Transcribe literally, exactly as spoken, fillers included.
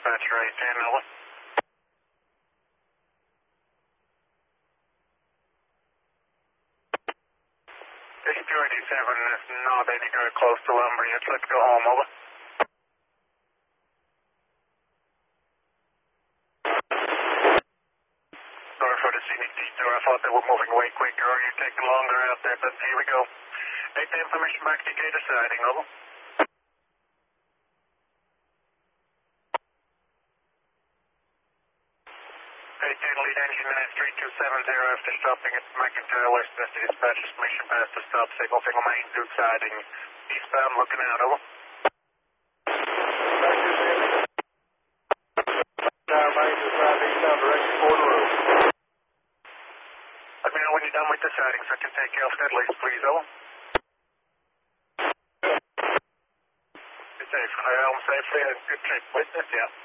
dispatcher eight ten, over. eight two eighty-seven is not anywhere close to lumber yet. Let's go home, over. Sorry for the scenic detour. I thought they were moving way quicker or you're taking longer out there, but here we go. eight ten, permission back to Gator siding, over. eight ten, lead engine nine three two seven zero after stopping at McIntyre West West dispatcher's permission past the stop signal, single main Duke siding, eastbound looking out, over. McIntyre main to side eastbound direction for the road. Let me know when you're done with the siding so I can take you off that list, please, over. Be safe, fly home safely and good trip. Witness, yeah.